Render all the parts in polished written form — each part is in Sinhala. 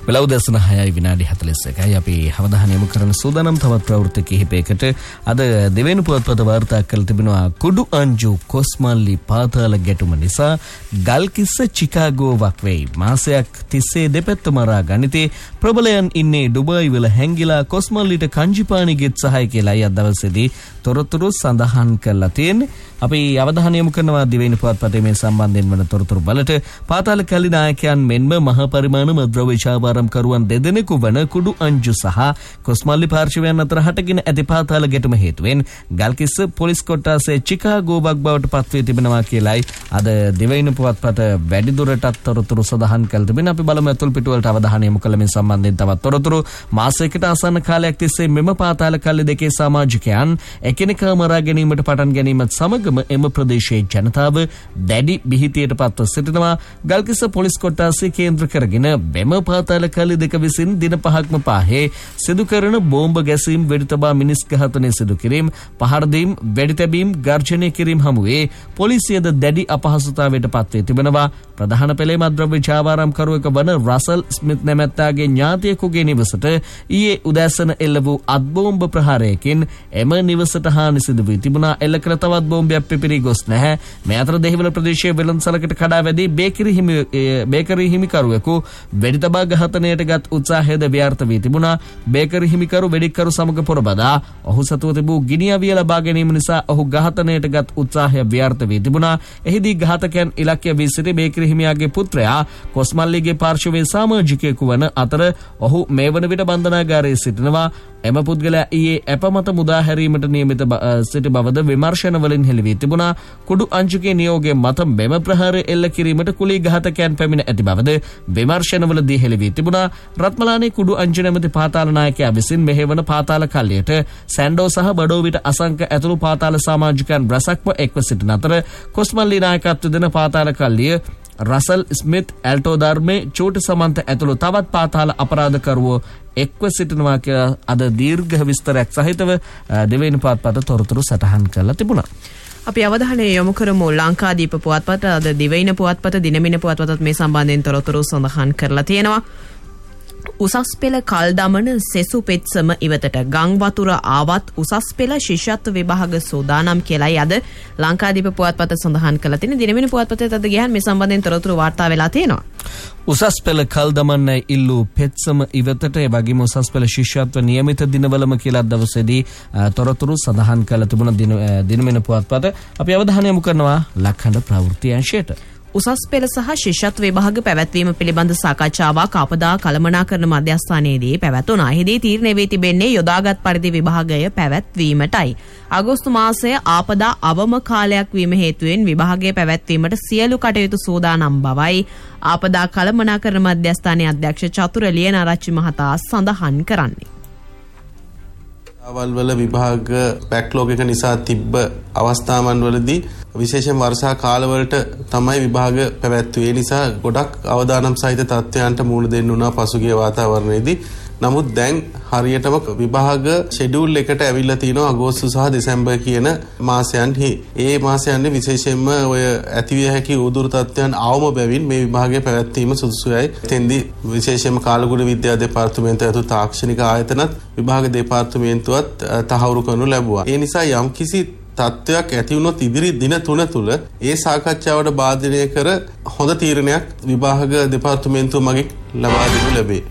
වෙලාව දැසන 6:41යි. අපි අවධානය යොමු කරන සූදානම් තවත් ප්‍රවෘත්ති කිහිපයකට. අද දෙවෙනි පුවත්පත වාර්තා කළ තිබෙනවා කුඩු අංජු කොස්මල්ලි පාතාල ගැටුම නිසා ගල්කිස්ස චිකාගෝ වක්වෙයි. මාසයක් තිස්සේ දෙපැත්ත මරා ගනිතේ ප්‍රබලයන් ඉන්නේ ඩුබායි වල හැංගිලා කොස්මල්ලිට කංජිපානි ගෙත් සහාය කියලායි අද දවසේදී තොරතුරු සඳහන් කරලා තියෙන්නේ. අපි අවධානය යොමු කරනවා දෙවෙනි පුවත්පතේ මේ සම්බන්ධයෙන් වන තොරතුරු බලට. පාතාල කැලි නායකයන් මෙන්ම මහ පරිමාණ මද්‍රව්‍ය චාබාරම්කරුවන් දෙදෙනෙකු වන කුඩු අංජු සහ කොස්මල්ලි පාර්ශවයන් අතර හටගෙන ඇති පාතාල ගැටුම හේතුවෙන් ගල්කිස්ස පොලිස් කොට්ටාසේ චිකාගෝවක් බවට පත්වී තිබෙනවා කියලායි අද දෙවෙනි පුවත්පත වැඩිදුරටත් තොරතුරු සඳහන් කළ තිබෙනවා. අපි බලමු අතුල් පිටුවලට අවධානය යොමු කළ මේ සම්බන්ධයෙන් තවත් තොරතුරු. මාසයකට ආසන්න කාලයක් තිස්සේ මෙම පාතාල කැලි දෙකේ සමාජිකයන් එකිනෙකා මරා ගැනීමට පටන් ගැනීමත් සමගම එම ප්‍රදේශයේ ජනතාව දැඩි බිහිතියට පත්ව සිටිනවා. ගල්කිස්ස පොලිස් කොට්ටාසේ කේන්ද්‍ර කරගෙන මෙම පාතාල කැලි දෙක විසින් දින 5ක්ම පාහේ සිදු කරන බෝම්බ ගැසීම්, වෙඩි තබා මිනිස් ඝාතනය සිදු කිරීම, පහර දීම්, වෙඩි තැබීම්, ගර්ජනය කිරීම හමුවේ පොලිසියද දැඩි අපහසුතාවයට පත්වී තිබෙනවා. ප්‍රධාන පෙළේ මද්‍රව්‍ය චාබාරම්කරුවෙක් වන රසල් ස්මිත් නැමැත්තාගේ ඥාතියෙකුගේ නිවසට ඊයේ උදෑසන එල්ල වූ අත්බෝම්බ ප්‍රහාරයකින් එම නිවසට හානි සිදු වී තිබුණා. එල්ල කර තවත් බෝම්බයක් පිපිරී ගොස් නැහැ. මේ අතර දෙහිවල ප්‍රදේශයේ වෙළඳසලකට කඩා වැදී බේකරි හිමිකරුවෙකු වෙඩි තබා ඝාතනයට ගත් උත්සාහයද ව්‍යාර්ථ වී තිබුණා. බේකරි හිමිකරු වෙඩික්කරු සමග පොරබදා ඔහු සතුව තිබූ ගිනි අවිය ලබා ගැනීම නිසා ඔහු ඝාතනයට ගත් උත්සාහය ව්‍යාර්ථ වී තිබුණා. එහිදී ඝාතකයන් ඉලක්කය වී සිටි බේකරි හිමියාගේ පුත්‍රයා කොස්මල්ලිගේ පාර්ශවයේ සමාජිකයෙකු වන අතර ඔහු මේ වන විට බන්ධනාගාරයේ සිටිනවා. එම පුද්ගලයා ඊයේ අප මත මුදා හැරීමට නියමිත සිටි බවද විමර්ශන වලින් හෙළි වී තිබුණා. කුඩු අංජුගේ නියෝගයේ මත මෙම ප්‍රහාරය එල්ල කිරීමට කුලී ඝාතකයන් පැමිණ ඇති බවද විමර්ශනවලදී හෙළි වී තිබුණා. රත්මලානේ කුඩු අංජු නැමැති පාතාල නායකයා විසින් මෙහෙවන පාතාල කල්ලියට සැන්ඩෝ සහ බඩෝ විට අසංක ඇතුළු පාතාල සමාජිකයන් රැසක්ව එක්ව සිටින අතර කොස්මල්ලි නායකත්ව දෙන පාතාල කල්ලිය රසල් ස්මිත්, ඇල්ටෝ ධර්මේ, චෝටි සමන්ත ඇතුළු තවත් පාතාල අපරාධකරුවෝ එක්ව සිටිනවා කියලා අද දීර්ඝ විස්තරයක් සහිතව දෙවෙනි පුවත්පත තොරතුරු සටහන් කරලා තිබුණා. අපි අවධානය යොමු කරමු ලංකාදීප පුවත්පත. අද දෙවෙනි පුවත්පත දිනමින පුවත්පතත් මේ සම්බන්ධයෙන් තොරතුරු සඳහන් කරලා තියෙනවා. උසස් පෙළ කල් දමන සෙසු පෙත්සම ඉවතට ගං වතුර ආවත් උසස් පෙළ ශිෂ්‍යත්ව විභාග සූදානම් කියලායි අද ලංකාදීප පුවත්පත සඳහන් කරලා තියෙන. දිනමින පුවත්පතේ අද ගියන් මේ සම්බන්ධයෙන් තොරතුරු වාර්තා වෙලා තියෙනවා. උසස් පෙළ කල් දමන්නයි ඉල්ලූ පෙත්සම ඉවතට ඒ වගේම උසස් පෙළ ශිෂ්‍යත්ව නියමිත දිනවලම කියලා දවසේදී තොරතුරු සඳහන් කරලා තිබුණ දිනමින පුවත්පත. අපි අවධානය යොමු කරනවා ලක්හඬ ප්‍රවෘත්ති අංශයට. උසස් පෙළ සහ ශිෂ්‍යත්ව විභාග පැවැත්වීම පිළිබඳ සාකච්ඡාවක් ආපදා කළමනාකරණ මධ්‍යස්ථානයේදී පැවැතුණා. එහිදී තීරණය වී තිබෙන්නේ යොදාගත් පරිදි විභාගය පැවැත්වීමටයි. අගෝස්තු මාසය ආපදා අවම කාලයක් වීම හේතුවෙන් විභාගය පැවැත්වීමට සියලු කටයුතු සූදානම් බවයි ආපදා කළමනාකරණ මධ්‍යස්ථානයේ අධ්‍යක්ෂ චතුර ලියනාරච්චි මහතා සඳහන් කරන්නේ. අවල්වල විභාග බැක්ලොග් එක නිසා තිබ්බ අවස්ථාවන් වලදී විශේෂයෙන් වර්ෂා කාලවලට තමයි විභාග පැවැත්වුවේ. නිසා ගොඩක් අවදානම් සහිත තත්ත්වයන්ට මුහුණ දෙන්න උනා පසුගිය වාතාවරණයේදී. නමුත් දැන් හරියටම විභාග ෂෙඩියුල් එකට ඇවිල්ලා තිනවා අගෝස්තු සහ දෙසැම්බර් කියන මාසයන්හි. ඒ මාසයන්හි විශේෂයෙන්ම ඔය ඇතිවිය හැකි උදුරු තත්ත්වයන් අවම බැවින් මේ විභාගය පැවැත්වීම සුදුසුයි. එතෙන්දී විශේෂයෙන්ම කාලගුණ විද්‍යා දෙපාර්තමේන්තුව ඇතුළු තාක්ෂණික ආයතනත් විභාග දෙපාර්තමේන්තුවත් තහවුරු කරනු ලැබුවා. ඒ නිසා යම්කිසි තත්ත්වයක් ඇති වුණොත් ඉදිරි දින 3 තුල ඒ සාකච්ඡාවට බාධනය කර හොඳ තීරණයක් විභාග දෙපාර්තමේන්තුව මගින් ලබා දෙනු ලැබේ.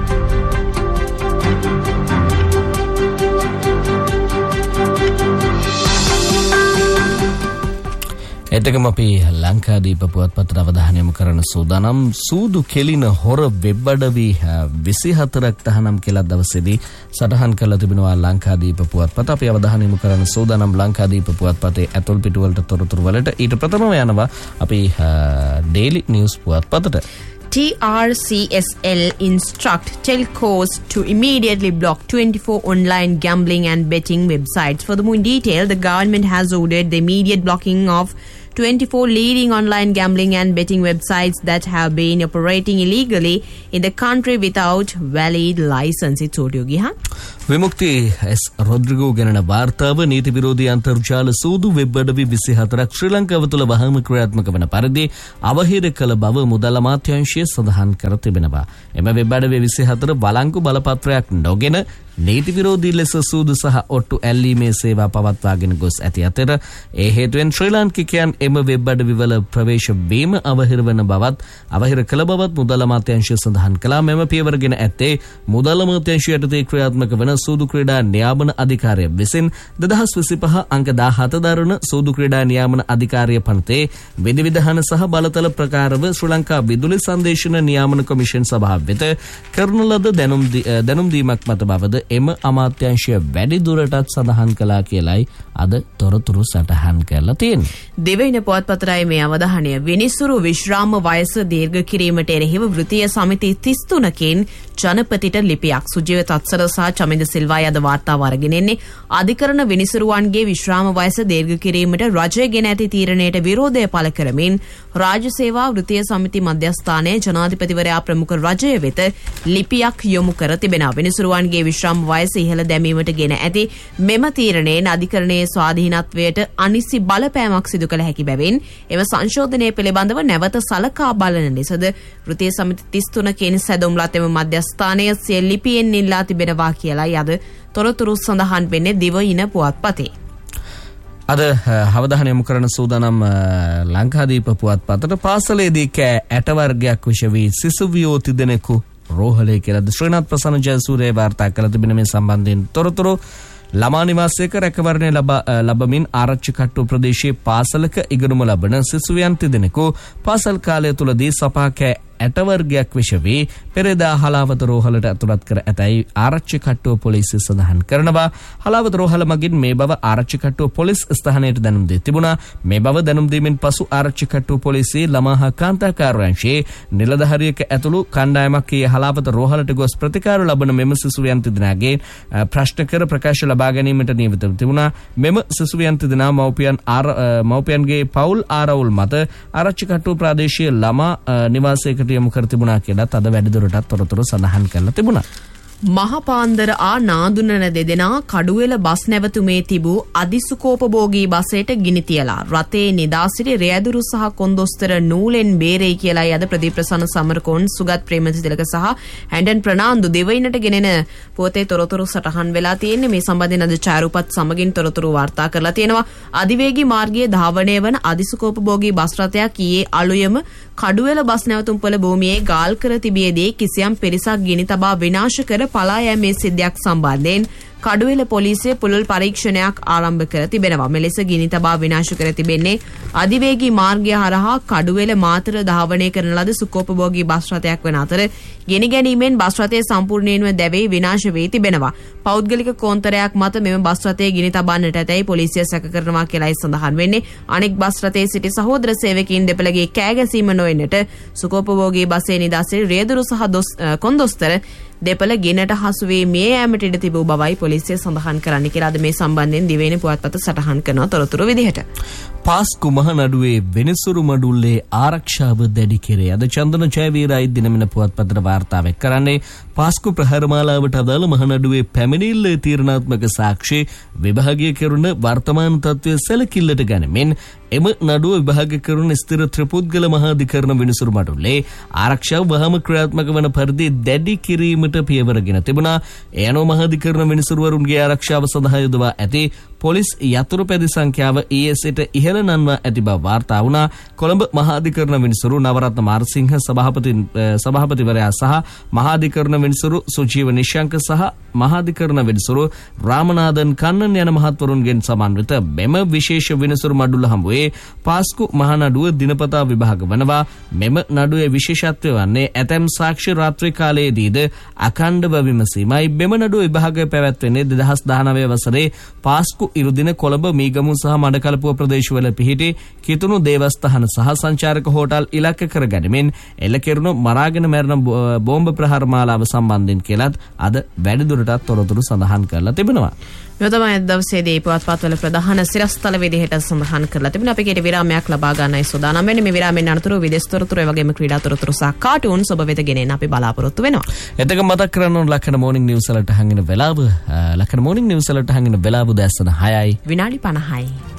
එතකම අපි ලංකාදීප පුවත්පතට අවධානය යොමු කරන සූදානම් සූදු කෙලින හොර වෙබ් අඩවි 24ක් තහනම් කියලා දවසේදී සටහන් කරලා තිබෙනවා ලංකාදීප පුවත්පත. අපි අවධානය යොමු කරන සූදානම් ලංකාදීප පුවත්පතේ ඇතුල් පිටුවලට තොරතුරු වලට ඊට ප්‍රථමව යනවා අපි daily news පුවත්පතට. TRCSL instruct telcos to immediately block 24 online gambling and betting websites. Furthermore, in detail, the government has ordered the immediate blocking of 24 leading online gambling and betting websites that have been operating illegally in the country without valid license. It's Odyogiha. විමුක්ති එස් රොඩ්රිගෝ ගැන වාර්තාව නීති විරෝධී අන්තර්ජාල සූදු වෙබ් අඩවි 24ක් ශ්‍රී ලංකාව තුළ වහාම ක්‍රියාත්මක වන පරිදි අවහිර කළ බව මුදල් අමාත්‍යාංශය සඳහන් කර තිබෙනවා. එම වෙබ් අඩවි 24 බලංගු බලපත්‍රයක් නොගෙන නීති විරෝධී ලෙස සූදු සහ ඔට්ටු ඇල්ලීමේ සේවා පවත්වාගෙන ගොස් ඇති අතර ඒ හේතුවෙන් ශ්‍රී ලාංකිකයන් එම වෙබ් අඩවිවල ප්‍රවේශ වීම අවහිර වන බවත් අවහිර කළ බවත් මුදල් අමාත්‍යාංශය සඳහන් කළා. මෙම පියවරගෙන ඇත්තේ මුදල් අමාත්‍යාංශය යටතේ ක්‍රියාත්මක වන සූදු ක්‍රීඩා නියාමන අධිකාරිය විසින් 2025 අංක 17 දරන සූදු ක්‍රීඩා නියාමන අධිකාරිය පනතේ විධිවිධාන සහ බලතල ප්‍රකාරව ශ්‍රී ලංකා විදුලි සංදේශන නියාමන කොමිෂන් සභාව වෙත කරන ලද දැනුම් දීමක් මත බවද එම අමාත්‍යාංශය වැඩි දුරටත් සඳහන් කළා කියලයි අද තොරතුරු සටහන් කරලා තියෙන්නේ. දෙවයින පුවත්පතරයි මේ අවධානය. විනිසුරු විශ්‍රාම වයස දීර්ඝ කිරීමට එරෙහිව වෘත්තීය සමිති 33කින් ජනපතිට ලිපියක් සුජීව තත්සර සහ චමින්ද සිල්වායි අද වාර්තාව අරගෙන එන්නේ. අධිකරණ විනිසුරුවන්ගේ විශ්‍රාම වයස දීර්ඝ කිරීමට රජය ගෙන ඇති තීරණයට විරෝධය පළ කරමින් රාජ්‍ය සේවා වෘත්තීය සමිති මධ්‍යස්ථානයේ ජනාධිපතිවරයා ප්‍රමුඛ රජය වෙත ලිපියක් යොමු කර තිබෙනවා. විනිසුරුවන්ගේ විශ්‍රාම වයස ඉහළ දැමීමට ගෙන ඇති මෙම තීරණයෙන් අධිකරණයේ ස්වාධීනත්වයට අනිසි බලපෑමක් සිදු කළ හැකි බැවින් එම සංශෝධනය පිළිබඳව නැවත සලකා බලන ලෙසද වෘත්තීය සමිති 33කින් සැදුම්ලත් එම මධ්‍යස්ථානය සිය ලිපියෙන් ඉල්ලා තිබෙනවා කියලායි අද තොරතුරු සඳහන් වෙන්නේ දිවයින පුවත්පතේ. අද අවධානය යොමු කරන සූදානම් ලංකාදීප පුවත්පතට පාසලේදී කෑ ඇට වර්ගයක් විෂ වී සිසු වියෝ තිදෙනෙකු රෝහලේ කියලා ශ්‍රීනාත් ප්‍රසන්න ජයසූරිය වාර්තා කළ තිබෙන මේ සම්බන්ධයෙන් තොරතුරු ළමා නිවාසයක රැකවරණය ලබමින් ආරච්චි කට්ටුව ප්‍රදේශයේ පාසලක ඉගෙනුම ලබන සිසුවියන් තිදෙනෙකු පාසල් කාලය තුලදී සපා කෑ ඇට වර්ගයක් විෂ වී පෙරේදා හලාවත රෝහලට ඇතුළත් කර ඇතැයි ආරච්චි කට්ටුව පොලිසිය සඳහන් කරනවා. හලාවත රෝහල මගින් මේ බව ආරච්චි කට්ටුව පොලිස් ස්ථානයට දැනුම් දී තිබුණා. මේ බව දැනුම් දීමෙන් පසු ආරච්චි කට්ටුව පොලිසිය ළමා හා කාන්තා කාර්යාංශයේ නිලධාරියෙක් ඇතුළු කණ්ඩායමක් හලාවත රෝහලට ගොස් ප්‍රතිකාර ලබන මෙම සිසුවියන් තිදෙනාගේ ප්‍රශ්න කර ප්‍රකාශ ලබා ගැනීමට නියමිත තිබුණා. මෙම සිසුවියන් තිදෙනා මව්පියන්ගේ පවුල් ආරවුල් මත ආරච්චි කට්ටුව ප්‍රාදේශීය ළමා නිවාසයක යොමු කර තිබුණා කියලාත් අද වැඩිදුරටත් තොරතුරු සඳහන් කරලා තිබුණා. මහපාන්දර නාදුනන දෙදෙනා කඩුවෙල බස් නැවතුමේ තිබූ අධිසුකෝපභෝගී බසයට ගිනි තියලා රථේ නිදා සිටි රෑදුරු සහ කොන්දොස්තර නූලෙන් බේරෙයි කියලායි අද ප්‍රදීප් ප්‍රසන්න සමරකෝන් සුගත් ප්‍රේමතිලක සහ හැන්ඩන් ප්‍රනාන්දු දෙවයිනට ගෙනෙන පොතේ තොරතුරු සටහන් වෙලා තියෙන්නේ. මේ සම්බන්ධයෙන් අද ඡායාරූපත් සමගින් තොරතුරු වාර්තා කරලා තියෙනවා. අධිවේගී මාර්ගයේ ධාවනය වන අධිසුකෝපභෝගී බස් රථයක් ඊයේ අලුයම කඩුවෙල බස් නැවතුම්පොළ භූමියේ ගාල් කර තිබියදී කිසියම් පිරිසක් ගිනි තබා විනාශ කර පලා යෑමේ සිද්ධියක් සම්බන්ධයෙන් කඩුවෙල පොලිසිය පුළුල් පරීක්ෂණයක් ආරම්භ කර තිබෙනවා. මෙලෙස ගිනි තබා විනාශ කර තිබෙන්නේ අධිවේගී මාර්ගය හරහා කඩුවෙල මාතර ධාවනය කරන ලද සුඛෝපභෝගී බස් රථයක් වන අතර ගෙනි ගැනීමෙන් බස් රථය සම්පූර්ණයෙන්ම දැවී විනාශ වී තිබෙනවා. පෞද්ගලික කෝන්තරයක් මත මෙම බස් රථය ගිනි තබන්නට ඇතැයි පොලිසිය සැක කරනවා කියලායි සඳහන් වෙන්නේ. අනෙක් බස් රථයේ සිටි සහෝදර සේවකයින් දෙපළගේ කෑගැසීම නොවෙන්නට සුඛෝපභෝගී බස්සේ නිදා සිටි රේදුරු සහ කොන්දොස්තර දෙපළ ගෙනට හසු වී මිය යාමට ඉඩ තිබූ බවයි පොලිසිය සඳහන් කරන්නේ කියලා අද මේ සම්බන්ධයෙන් දිවයින පුවත්පත සටහන් කරන තොරතුරු විදිහට. පාස්කු මහනඩුවේ වෙනසුරු මඩුල්ලේ ආරක්ෂාව දැඩි කෙරේ. අද චන්දන ජයවීරයි දිනමින පුවත්පතට වාර්තාවක් කරන්නේ පාස්කු ප්‍රහාරමාලාවට අදාළ මහනඩුවේ පැමිණිල්ලේ තීරණාත්මක සාක්ෂි විභාගය කෙරුණ වර්තමාන තත්ත්වය සැලකිල්ලට ගනිමින් එම නඩුව විභාග කෙරුණ ස්ථිර ත්‍රිපුද්ගල මහාධිකරණ වෙනසුරු මඩුල්ලේ ආරක්ෂාව වහම ක්‍රියාත්මක වන පරිදි දැඩි කිරීමට පියවරගෙන තිබුණා. ඒ අනුව මහාධිකරණ වෙනසුරුවරුන්ගේ ආරක්ෂාව සඳහා යොදවා ඇති පොලිස් යතුරු පැදි සංඛ්‍යාව ඊයේ සිට ඉහළ නන්වා ඇති බව වාර්තා වුණා. කොළඹ මහාධිකරණ වෙනසුරු නවරත්න මාරසිංහ සභාපතිවරයා සහ මහාධිකරණ වෙනසුරු සුජීව නිශංක සහ මහාධිකරණ වෙනසුරු රාමනාදන් කන්නන් යන මහත්වරුන්ගෙන් සමන්විත මෙම විශේෂ වෙනසුරු මඩුල්ල හමුවේ පාස්කු මහනඩුව දිනපතා විභාග වනවා. මෙම නඩුවේ විශේෂත්වය වන්නේ ඇතැම් සාක්ෂි රාත්‍රී කාලයේදීද අඛණ්ඩව විමසීමයි. මෙම නඩුව විභාගය පැවැත්වෙන්නේ 2019 වසරේ පාස්කු ඉරුදින කොළඹ මීගමු සහ මඩකලපුව ප්‍රදේශවල පිහිටි කිතුණු දේවස්ථාන සහ සංචාරක හෝටල් ඉලක්ක කර ගැනීමෙන් එල්ල කෙරුණු මරාගෙන මැරෙන බෝම්බ ප්‍රහාර මාලාව සම්බන්ධයෙන් කියලත් අද වැඩිදුරටත් තොරතුරු සඳහන් කරලා තිබෙනවා. මේ තමයි අද දවසේදී පුවත්පත්වල ප්‍රධාන සිරස්තල විදිහට සඳහන් කරලා තිබුණා. අපි කීට විරාමයක් ලබා ගන්නයි සූදානම් වෙන්නේ. මේ විරාමයෙන් අනතුරු විදේශ තොරතුරු ඒ වගේම ක්‍රීඩා තොරතුරු සහ කාටුන්ස් ඔබ වෙත ගෙනෙන්න අපි බලාපොරොත්තු වෙනවා. එතක මතක් කරන්න ඕන ලක්කන මෝර්නිං නිවුස් වලට හංගින වෙලාව ලක්කන මෝර්නිං නිවුස් වලට හංගින වෙලාව දැස්සන 6යි විනාඩි 50යි.